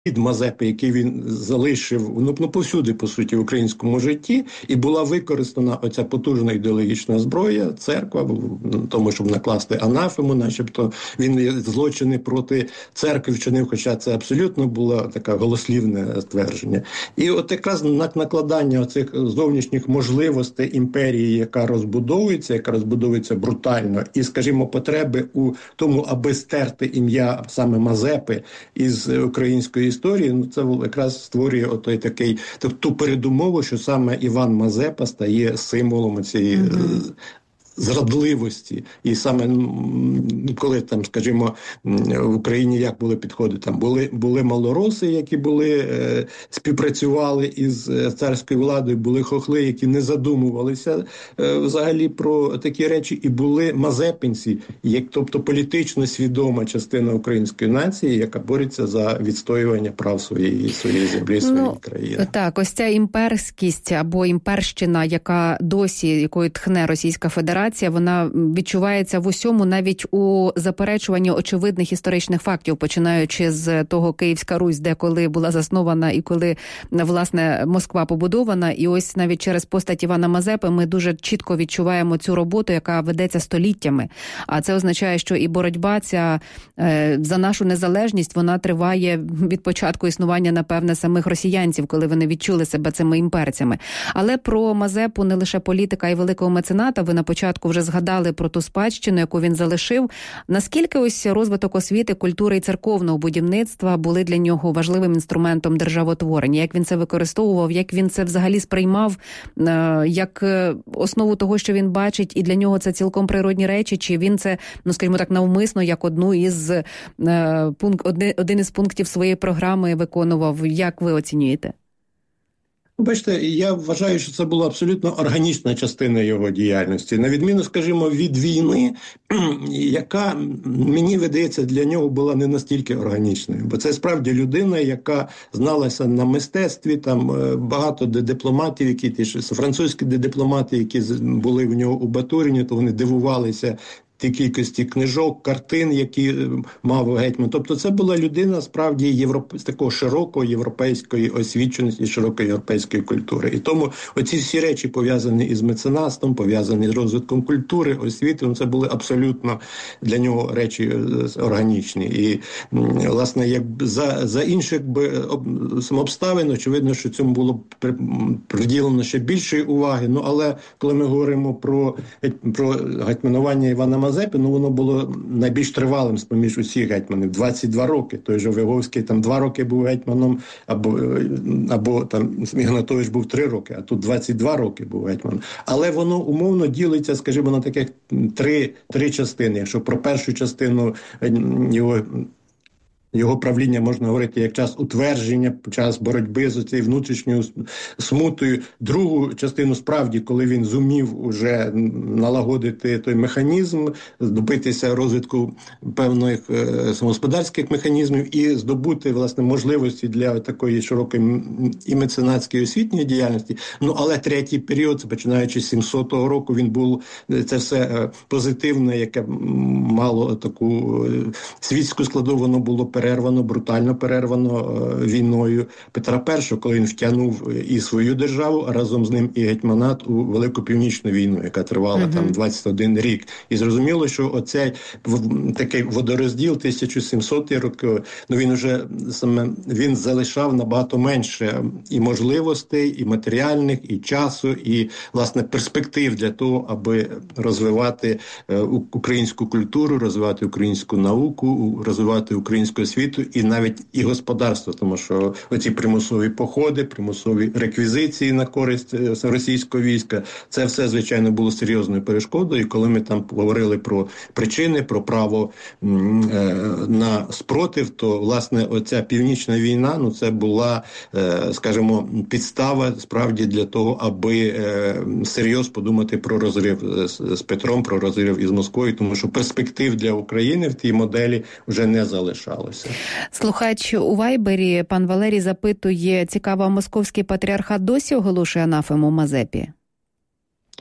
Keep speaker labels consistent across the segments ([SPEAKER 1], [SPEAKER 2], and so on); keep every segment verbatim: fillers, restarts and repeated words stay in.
[SPEAKER 1] від Мазепи, який він залишив, ну, ну, повсюди, по суті, в українському житті, і була використана оця потужна ідеологічна зброя, церква, тому, щоб накласти анафему, начебто він злочини проти церкви вчинив, хоча це абсолютно було таке голослівне ствердження. І от якраз накладання оцих зовнішніх можливостей імперії, яка розбудовується, яка розбудовується брутально, і, скажімо, потреби у тому, аби стерти ім'я саме Мазепи із української історії, ну це якраз створює отой такий ту передумову, що саме Іван Мазепа стає символом цієї mm-hmm. зрадливості. І саме коли там, скажімо, в Україні як були підходи, там були, були малороси, які були, е, співпрацювали із царською владою, були хохли, які не задумувалися е, взагалі про такі речі, і були мазепинці, як, тобто політично свідома частина української нації, яка бореться за відстоювання прав своєї, своєї землі, своєї ну, країни.
[SPEAKER 2] Так, ось ця імперськість або імперщина, яка досі, якою тхне Російська Федерація, вона відчувається в усьому, навіть у заперечуванні очевидних історичних фактів, починаючи з того Київська Русь, де коли була заснована і коли, власне, Москва побудована. І ось навіть через постать Івана Мазепи ми дуже чітко відчуваємо цю роботу, яка ведеться століттями. А це означає, що і боротьба ця е, за нашу незалежність, вона триває від початку існування, напевне, самих росіянців, коли вони відчули себе цими імперцями. Але про Мазепу не лише політика і великого мецената, ви на початку вже згадали про ту спадщину, яку він залишив. Наскільки ось розвиток освіти, культури і церковного будівництва були для нього важливим інструментом державотворення? Як він це використовував? Як він це взагалі сприймав як основу того, що він бачить, і для нього це цілком природні речі? Чи він це, ну скажімо так, навмисно, як одну із пункт, один із пунктів своєї програми виконував? Як ви оцінюєте?
[SPEAKER 1] Бачите, я вважаю, що це була абсолютно органічна частина його діяльності. На відміну, скажімо, від війни, яка, мені видається, для нього була не настільки органічною. Бо це справді людина, яка зналася на мистецтві, там багато дипломатів, які ті ж французькі дипломати, які були в нього у Батуріні, то вони дивувалися ті кількості книжок, картин, які мав гетьман. Тобто це була людина, справді, європ... з такого широкої європейської освіченості, широкої європейської культури. І тому оці всі речі, пов'язані із меценатством, пов'язані з розвитком культури, освіти, ну, це були абсолютно для нього речі органічні. І, власне, як за, за інших би обставин, очевидно, що цьому було приділено ще більшої уваги. Ну, але коли ми говоримо про, про гетьманування Івана Мазепи, Мазепи, ну воно було найбільш тривалим з-поміж усіх гетьманів. двадцять два роки. Той же Виговський там два роки був гетьманом, або, або там Ігнатович був три роки, а тут двадцять два роки був гетьманом. Але воно умовно ділиться, скажімо, на таких три, три частини. Якщо про першу частину його Його правління можна говорити як час утвердження, час боротьби з цією внутрішньою смутою. Другу частину справді, коли він зумів уже налагодити той механізм, добитися розвитку певних е, самогосподарських механізмів і здобути, власне, можливості для такої широкої і меценатської освітньої діяльності. Ну, але третій період, починаючи з сімсотого року, він був, це все е, позитивне, яке мало таку е, світську складову, воно було перервано, брутально перервано е, війною Петра І, коли він втягнув і свою державу, а разом з ним і гетьманат у Велику Північну війну, яка тривала uh-huh. там двадцять один рік. І зрозуміло, що оцей в, такий водорозділ тисяча сімсоті роки, ну він уже саме, він залишав набагато менше і можливостей, і матеріальних, і часу, і, власне, перспектив для того, аби розвивати е, українську культуру, розвивати українську науку, розвивати українську освіту і навіть і господарство, тому що оці примусові походи, примусові реквізиції на користь російського війська, це все, звичайно, було серйозною перешкодою. І коли ми там говорили про причини, про право м, е, на спротив, то, власне, оця північна війна, ну, це була, е, скажімо, підстава, справді, для того, аби е, серйозно подумати про розрив з, з Петром, про розрив із Москвою, тому що перспектив для України в тій моделі вже не залишалося.
[SPEAKER 2] Слухач у Вайбері, пан Валерій запитує, цікаво, московський патріархат досі оголошує анафему Мазепі?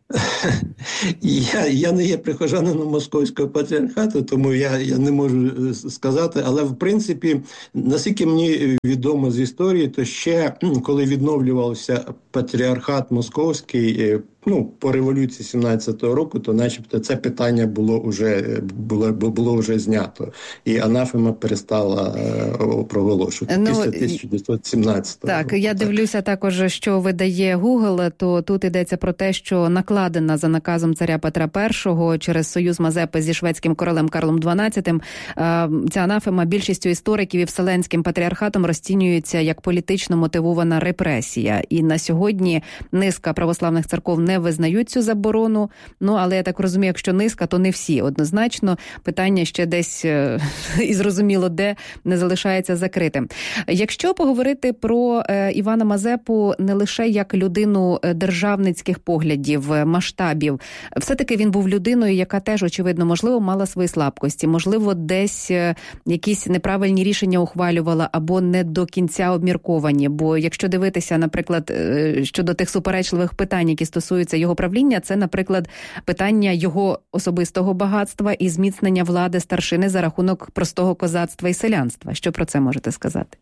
[SPEAKER 1] Я, я не є прихожанином Московського патріархату, тому я, я не можу сказати, але в принципі, наскільки мені відомо з історії, то ще коли відновлювався патріархат Московський, ну, по революції сімнадцятого року, то начебто це питання було вже, було, було вже знято. І анафема перестала проголошувати ну, після тисяча дев'ятсот сімнадцятого
[SPEAKER 2] так,
[SPEAKER 1] року.
[SPEAKER 2] Я так, я дивлюся також, що видає Google, то тут йдеться про те, що накладена за наказом царя Петра І через союз Мазепи зі шведським королем Карлом дванадцятим. Ця анафема більшістю істориків і Вселенським патріархатом розцінюється як політично мотивована репресія. І на сьогодні низка православних церков не визнають цю заборону. Ну, але я так розумію, якщо низка, то не всі. Однозначно, питання ще десь, і зрозуміло де, не залишається закритим. Якщо поговорити про Івана Мазепу не лише як людину державницьких поглядів, масштабів, все-таки він був людиною, яка теж, очевидно, можливо, мала свої слабкості, можливо, десь якісь неправильні рішення ухвалювала або не до кінця обмірковані. Бо якщо дивитися, наприклад, щодо тих суперечливих питань, які стосуються його правління, це, наприклад, питання його особистого багатства і зміцнення влади старшини за рахунок простого козацтва і селянства. Що про це можете сказати?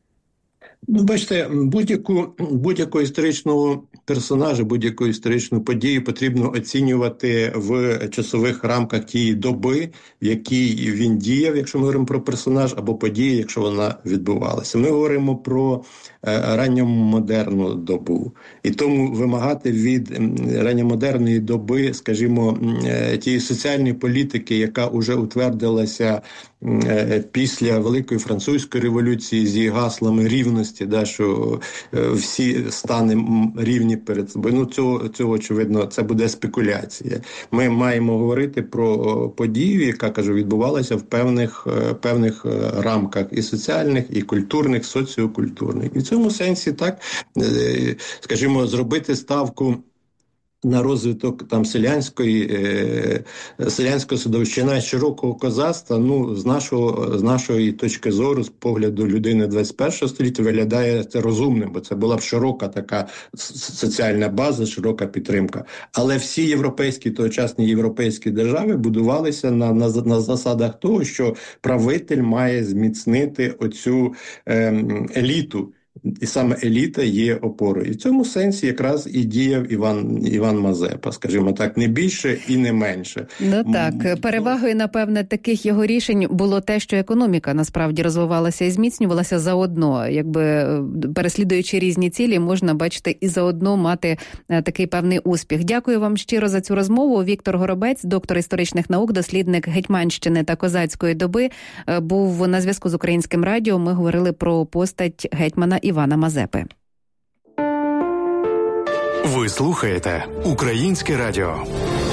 [SPEAKER 1] Ну, бачите, будь-яку, будь-якого історичного персонажа, будь-яку історичну подію потрібно оцінювати в часових рамках тієї доби, в якій він діяв, якщо ми говоримо про персонаж, або події, якщо вона відбувалася. Ми говоримо про е, ранньомодерну добу. І тому вимагати від ранньомодерної доби, скажімо, е, тієї соціальної політики, яка вже утвердилася е, після Великої Французької революції з її гаслами рівності, да, що е, всі станемо рівні перед собою. Ну, цього, цього, очевидно, це буде спекуляція. Ми маємо говорити про подію, яка, кажу, відбувалася в певних, певних рамках і соціальних, і культурних, соціокультурних. І в цьому сенсі, так, скажімо, зробити ставку на розвиток там селянської, е, селянського садовщина, широкого козацтва, ну, з нашого, з нашої точки зору, з погляду людини двадцять першого століття, виглядає це розумним, бо це була б широка така соціальна база, широка підтримка. Але всі європейські, тогочасні європейські держави будувалися на, на, на засадах того, що правитель має зміцнити оцю е, еліту. І саме еліта є опорою. І в цьому сенсі якраз і діяв Іван, Іван Мазепа, скажімо так, не більше і не менше.
[SPEAKER 2] Ну так, перевагою, напевне, таких його рішень було те, що економіка насправді розвивалася і зміцнювалася заодно. Якби переслідуючи різні цілі, можна, бачити, і заодно мати такий певний успіх. Дякую вам щиро за цю розмову. Віктор Горобець, доктор історичних наук, дослідник Гетьманщини та козацької доби, був на зв'язку з Українським радіо. Ми говорили про постать гетьмана Івана Мазепи.
[SPEAKER 3] Ви слухаєте Українське радіо.